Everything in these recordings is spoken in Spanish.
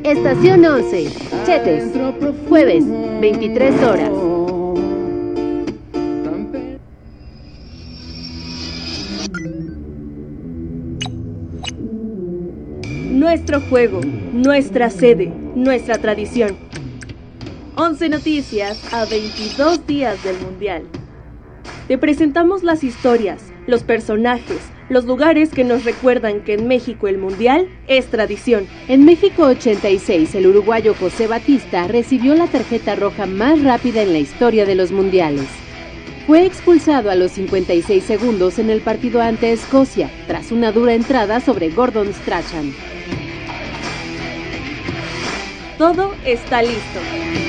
Estación 11, Chetes, jueves, 23 horas. Nuestro juego, nuestra sede, nuestra tradición. 11 noticias a 22 días del Mundial. Te presentamos las historias, los personajes, los lugares que nos recuerdan que en México el Mundial es tradición. En México 86, el uruguayo José Batista recibió la tarjeta roja más rápida en la historia de los mundiales. Fue expulsado a los 56 segundos en el partido ante Escocia, tras una dura entrada sobre Gordon Strachan. Todo está listo.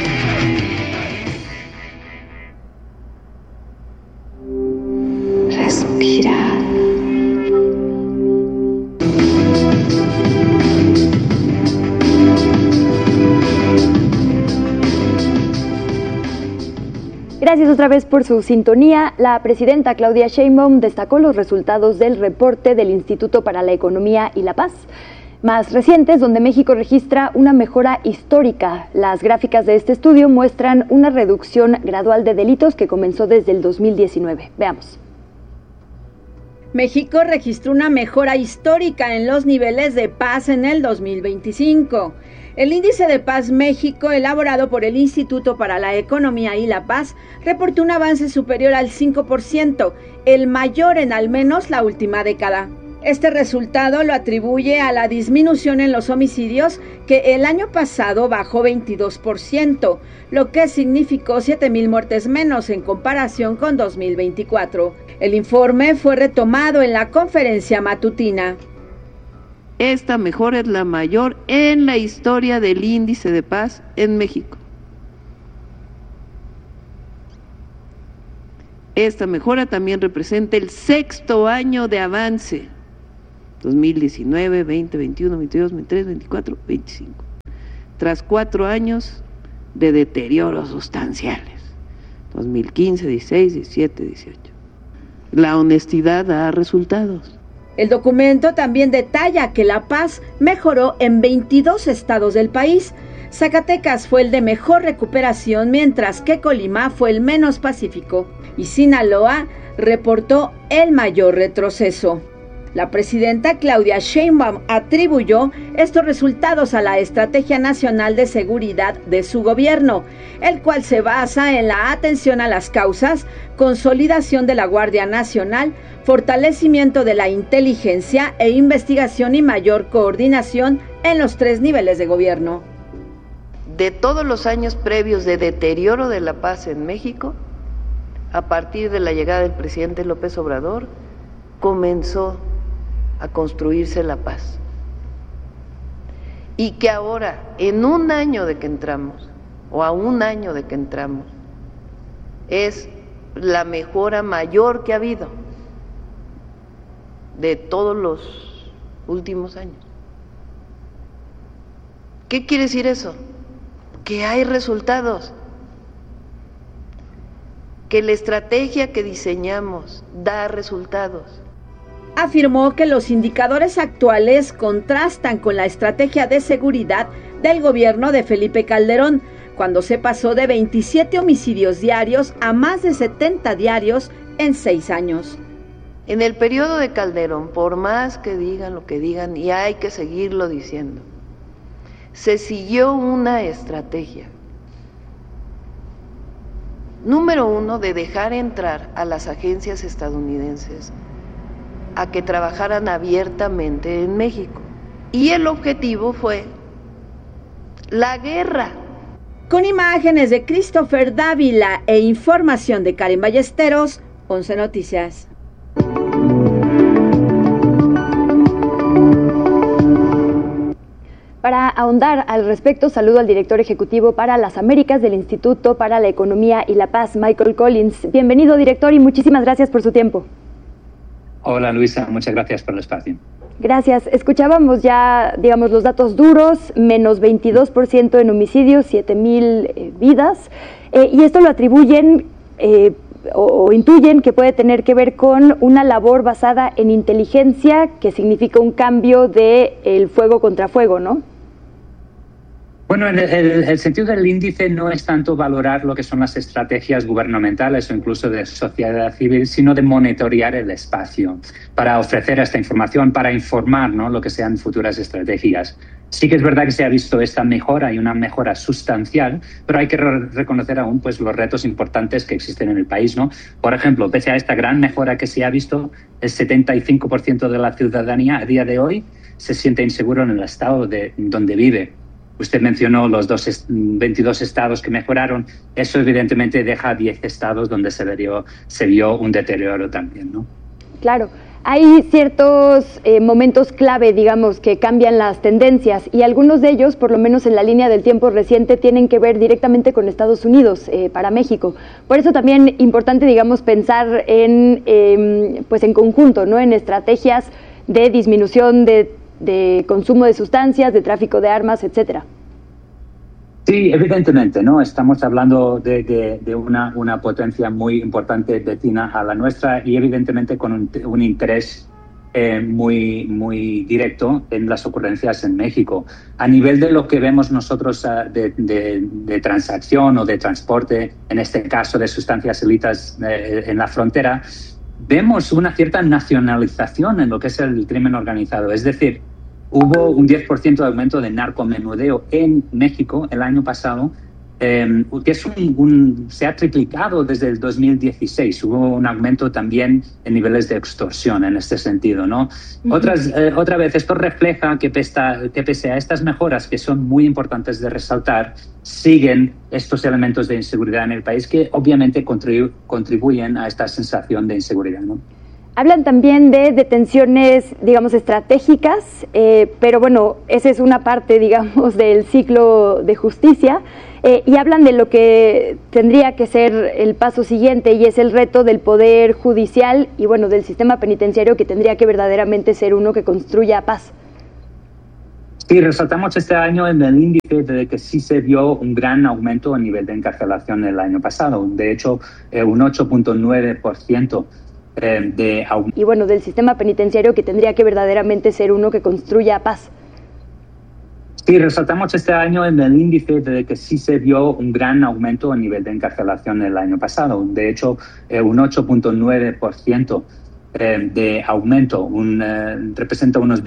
Respira. Gracias otra vez por su sintonía. La presidenta Claudia Sheinbaum destacó los resultados del reporte del Instituto para la Economía y la Paz, más recientes, donde México registra una mejora histórica. Las gráficas de este estudio muestran una reducción gradual de delitos que comenzó desde el 2019. Veamos. México registró una mejora histórica en los niveles de paz en el 2025. El Índice de Paz México, elaborado por el Instituto para la Economía y la Paz, reportó un avance superior al 5%, el mayor en al menos la última década. Este resultado lo atribuye a la disminución en los homicidios, que el año pasado bajó 22%, lo que significó 7,000 muertes menos en comparación con 2024. El informe fue retomado en la conferencia matutina. Esta mejora es la mayor en la historia del Índice de Paz en México. Esta mejora también representa el 6º año de avance. 2019, 20, 21, 22, 23, 24, 25. Tras 4 años de deterioros sustanciales. 2015, 16, 17, 18. La honestidad da resultados. El documento también detalla que la paz mejoró en 22 estados del país. Zacatecas fue el de mejor recuperación, mientras que Colima fue el menos pacífico y Sinaloa reportó el mayor retroceso. La presidenta Claudia Sheinbaum atribuyó estos resultados a la Estrategia Nacional de Seguridad de su gobierno, el cual se basa en la atención a las causas, consolidación de la Guardia Nacional, fortalecimiento de la inteligencia e investigación y mayor coordinación en los 3 niveles de gobierno. De todos los años previos de deterioro de la paz en México, a partir de la llegada del presidente López Obrador, comenzó a construirse la paz. Y que ahora, en un año de que entramos, o a un año de que entramos, es la mejora mayor que ha habido de todos los últimos años. ¿Qué quiere decir eso? Que hay resultados, que la estrategia que diseñamos da resultados. Afirmó que los indicadores actuales contrastan con la estrategia de seguridad del gobierno de Felipe Calderón, cuando se pasó de 27 homicidios diarios a más de 70 diarios en 6 años. En el periodo de Calderón, por más que digan lo que digan, y hay que seguirlo diciendo, se siguió una estrategia. Número 1, de dejar entrar a las agencias estadounidenses a que trabajaran abiertamente en México. Y el objetivo fue la guerra. Con imágenes de Christopher Dávila e información de Karen Ballesteros, 11 Noticias. Para ahondar al respecto, saludo al director ejecutivo para las Américas del Instituto para la Economía y la Paz, Michael Collins. Bienvenido, director, y muchísimas gracias por su tiempo. Hola, Luisa, muchas gracias por el espacio. Gracias. Escuchábamos ya, digamos, los datos duros, menos 22% en homicidios, 7,000 vidas, y esto lo atribuyen o intuyen que puede tener que ver con una labor basada en inteligencia, que significa un cambio de el fuego contra fuego, ¿no? Bueno, el sentido del índice no es tanto valorar lo que son las estrategias gubernamentales o incluso de sociedad civil, sino de monitorear el espacio para ofrecer esta información, para informar, ¿no?, lo que sean futuras estrategias. Sí que es verdad que se ha visto esta mejora y una mejora sustancial, pero hay que reconocer aún pues, los retos importantes que existen en el país, ¿no? Por ejemplo, pese a esta gran mejora que se ha visto, el 75% de la ciudadanía a día de hoy se siente inseguro en el estado donde vive. Usted mencionó los 22 estados que mejoraron. Eso evidentemente deja 10 estados donde se vio un deterioro también, ¿no? Claro. Hay ciertos momentos clave, digamos, que cambian las tendencias y algunos de ellos, por lo menos en la línea del tiempo reciente, tienen que ver directamente con Estados Unidos para México. Por eso también importante, digamos, pensar pues en conjunto, ¿no?, en estrategias de disminución de consumo de sustancias, de tráfico de armas, etcétera. Sí, evidentemente, ¿no? Estamos hablando de una potencia muy importante vecina a la nuestra y evidentemente con un interés muy directo en las ocurrencias en México. A nivel de lo que vemos nosotros de transacción o de transporte, en este caso de sustancias ilícitas en la frontera, vemos una cierta nacionalización en lo que es el crimen organizado. Es decir, hubo un 10% de aumento de narcomenudeo en México el año pasado, que se ha triplicado desde el 2016. Hubo un aumento también en niveles de extorsión en este sentido, ¿no? Otra vez, esto refleja que pese a estas mejoras que son muy importantes de resaltar, siguen estos elementos de inseguridad en el país que obviamente contribuyen a esta sensación de inseguridad, ¿no? Hablan también de detenciones, digamos, estratégicas, pero bueno, esa es una parte, digamos, del ciclo de justicia, y hablan de lo que tendría que ser el paso siguiente, y es el reto del Poder Judicial y, bueno, del sistema penitenciario, que tendría que verdaderamente ser uno que construya paz. Sí, resaltamos este año en el índice de que sí se vio un gran aumento a nivel de encarcelación el año pasado, de hecho, un 8.9%. Y bueno, del sistema penitenciario que tendría que verdaderamente ser uno que construya paz. Sí, resaltamos este año en el índice de que sí se vio un gran aumento a nivel de encarcelación el año pasado. De hecho, un 8.9% de aumento, representa unos